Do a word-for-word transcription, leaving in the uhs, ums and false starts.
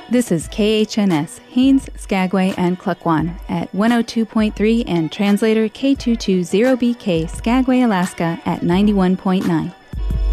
This is K H N S, Haines, Skagway, and Klukwan at one oh two point three and translator K two two zero B K, Skagway, Alaska at ninety-one point nine.